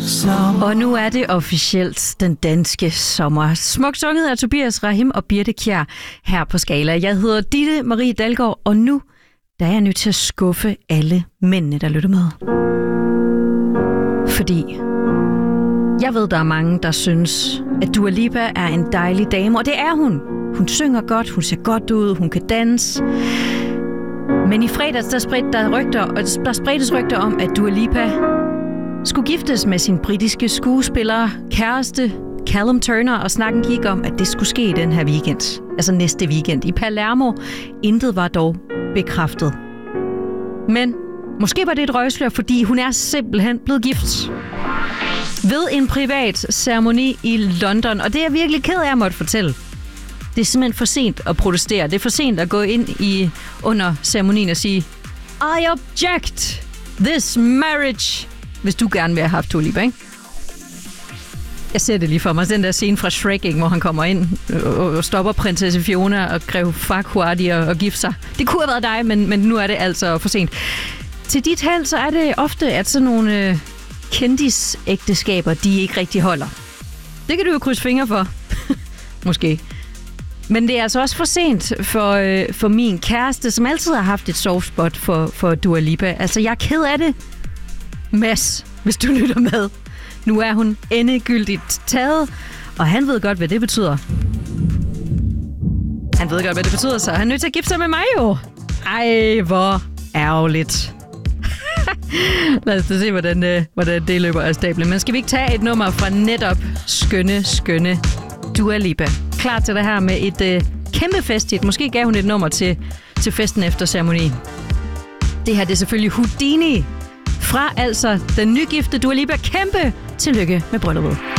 Og nu er det officielt den danske sommer. Smukt sunget af Tobias Rahim og Birte Kjær her på Skala. Jeg hedder Ditte Marie Dalgaard, og nu der er jeg nødt til at skuffe alle mændene, der lytter med. Fordi jeg ved, der er mange, der synes, at Dua Lipa er en dejlig dame, og det er hun. Hun synger godt, hun ser godt ud, hun kan danse. Men i fredags, der spredtes rygter om, at Dua Lipa skulle giftes med sin britiske skuespiller, kæreste Callum Turner, og snakken gik om, at det skulle ske den her weekend. Altså næste weekend i Palermo. Intet var dog bekræftet. Men måske var det et røgslør, fordi hun er simpelthen blevet gift ved en privat ceremoni i London. Og det er jeg virkelig ked af at måtte fortælle. Det er simpelthen for sent at protestere. Det er for sent at gå ind under ceremonien og sige, I object this marriage. Hvis du gerne vil have haft Dua Lipa, ikke? Jeg ser det lige for mig. Den der scene fra Shrek, ikke, hvor han kommer ind og stopper prinsesse Fiona og grev Farquaad og gifter sig. Det kunne have været dig, men nu er det altså for sent. Til dit held, så er det ofte, at sådan nogle kendisægteskaber, de ikke rigtig holder. Det kan du jo krydse fingre for. Måske. Men det er altså også for sent for min kæreste, som altid har haft et soft spot for Dua Lipa. Altså, jeg er ked af det. Mads, hvis du lytter med. Nu er hun endegyldigt taget, og han ved godt, hvad det betyder. Han ved godt, hvad det betyder, så han er nødt til at gifte sig med mig jo. Ej, hvor ærgerligt. Lad os da se, hvordan det løber af stablen. Men skal vi ikke tage et nummer fra netop skønne Dua Lipa? Klar til det her med et kæmpe festhit. Måske gav hun et nummer til festen efter ceremonien. Det her, det er selvfølgelig Houdini. Fra altså den nygifte Dua Lipa. Kæmpe tillykke med brylluppet.